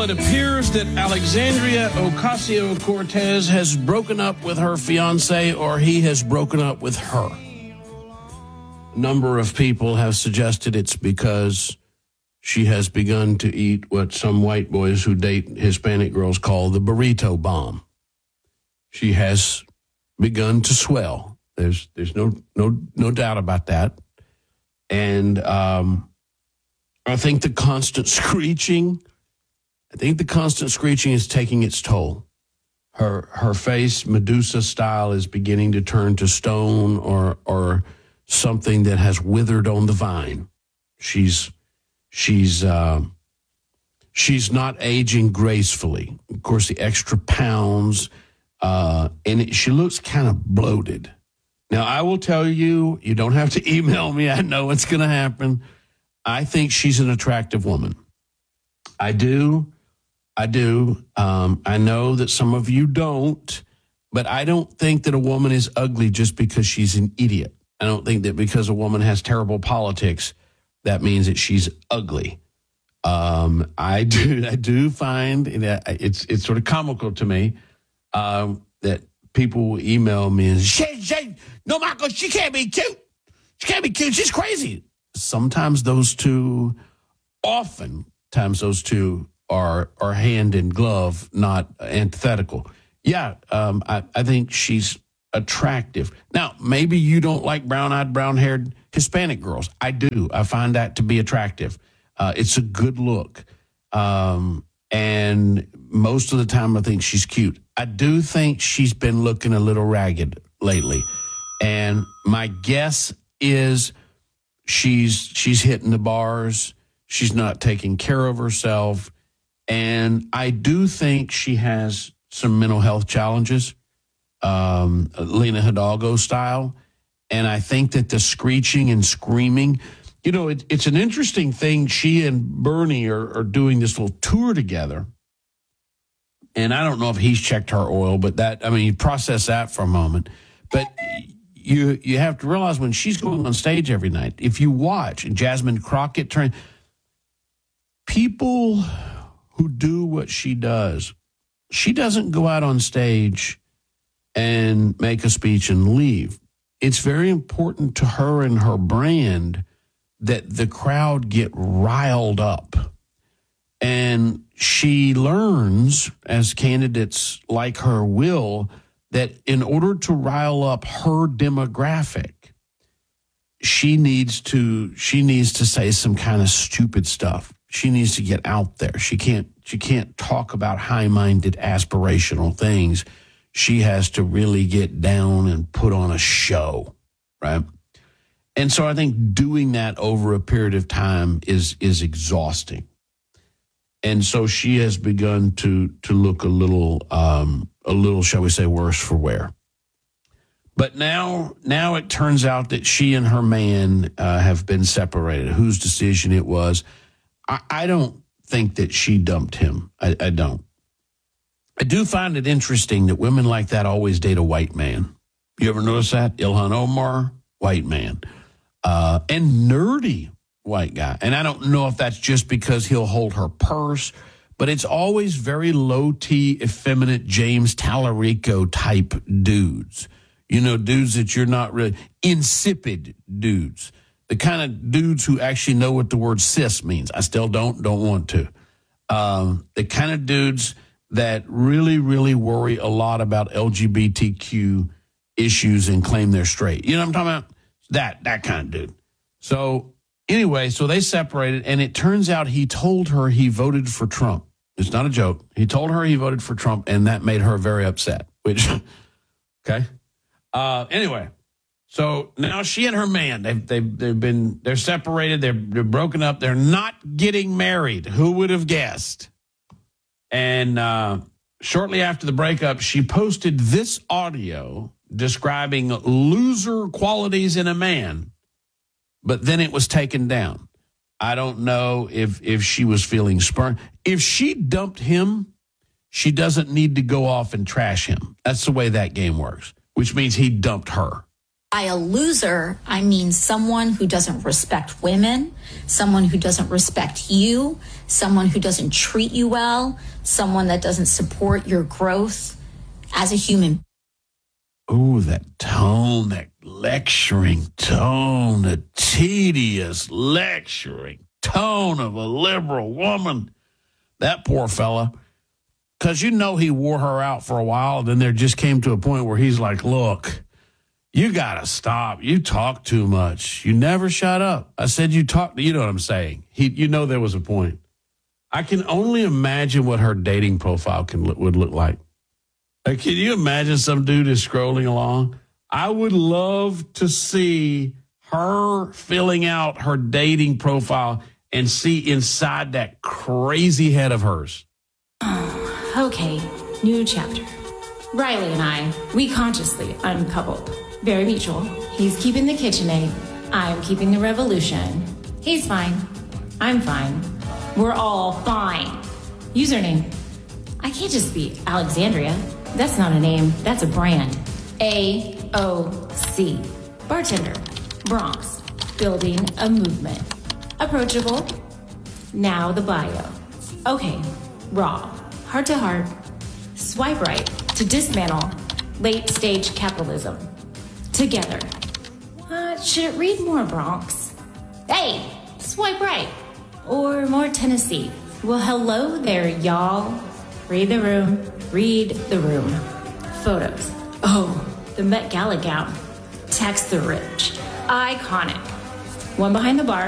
it appears that Alexandria Ocasio-Cortez has broken up with her fiance, or he has broken up with her. A number of people have suggested it's because she has begun to eat what some white boys who date Hispanic girls call the burrito bomb. She has begun to swell. There's no doubt about that. And I think the constant screeching is taking its toll. Her face, Medusa style, is beginning to turn to stone or something that has withered on the vine. She's not aging gracefully. Of course, the extra pounds, and she looks kind of bloated. Now, I will tell you, you don't have to email me. I know it's going to happen. I think she's an attractive woman. I do. I know that some of you don't, but I don't think that a woman is ugly just because she's an idiot. I don't think that because a woman has terrible politics, that means that she's ugly. I do find that it's sort of comical to me that people will email me and no, Michael, she can't be cute. She can't be cute. She's crazy. Oftentimes those two are hand in glove, not antithetical. Yeah, I think she's attractive. Now, maybe you don't like brown-eyed, brown-haired Hispanic girls. I do. I find that to be attractive. It's a good look. And most of the time I think she's cute. I do think she's been looking a little ragged lately. And my guess is she's hitting the bars. She's not taking care of herself. And I do think she has some mental health challenges, Lena Hidalgo style. And I think that the screeching and screaming, it's an interesting thing. She and Bernie are doing this little tour together. And I don't know if he's checked her oil, but you process that for a moment. But you have to realize when she's going on stage every night, if you watch Jasmine Crockett turn, people who do what she does, she doesn't go out on stage and make a speech and leave. It's very important to her and her brand that the crowd get riled up. And she learns, as candidates like her will, that in order to rile up her demographic, she needs to say some kind of stupid stuff. She needs to get out there. She can't talk about high-minded aspirational things. She has to really get down and put on a show, right? And so I think doing that over a period of time is exhausting. And so she has begun to look a little, shall we say, worse for wear. But now it turns out that she and her man have been separated. Whose decision it was, I don't think that she dumped him. I don't. I do find it interesting that women like that always date a white man. You ever notice that? Ilhan Omar, white man. And nerdy white guy. And I don't know if that's just because he'll hold her purse, but it's always very low-T, effeminate James Tallarico type dudes. Dudes that you're not really, insipid dudes. The kind of dudes who actually know what the word cis means. I still don't want to. The kind of dudes that really, really worry a lot about LGBTQ issues and claim they're straight. You know what I'm talking about? That kind of dude. So anyway, so they separated, and it turns out he told her he voted for Trump. It's not a joke. He told her he voted for Trump, and that made her very upset, which, okay. Anyway, so now she and her man, they're separated. They're broken up. They're not getting married. Who would have guessed? And shortly after the breakup, she posted this audio describing loser qualities in a man, but then it was taken down. I don't know if she was feeling spurned. If she dumped him, she doesn't need to go off and trash him. That's the way that game works, which means he dumped her. By a loser, I mean someone who doesn't respect women, someone who doesn't respect you, someone who doesn't treat you well, someone that doesn't support your growth as a human. Ooh, that tone, that lecturing tone, the tedious lecturing tone of a liberal woman. That poor fella. Because you know he wore her out for a while, and then there just came to a point where he's like, look, you got to stop. You talk too much. You never shut up. I said you talk. You know what I'm saying? You know there was a point. I can only imagine what her dating profile would look like. Like, can you imagine some dude is scrolling along? I would love to see her filling out her dating profile and see inside that crazy head of hers. Okay, new chapter. Riley and I, we consciously uncoupled. Very mutual. He's keeping the KitchenAid. I'm keeping the revolution. He's fine. I'm fine. We're all fine. Username. I can't just be Alexandria. That's not a name. That's a brand. AOC. Bartender. Bronx. Building a movement. Approachable. Now the bio. Okay. Raw. Heart to heart. Swipe right to dismantle late stage capitalism. Together. Should it read more Bronx? Hey, swipe right. Or more Tennessee. Well, hello there, y'all. Read the room. Read the room. Photos. Oh, the Met Gala gown. Tax the rich. Iconic. One behind the bar.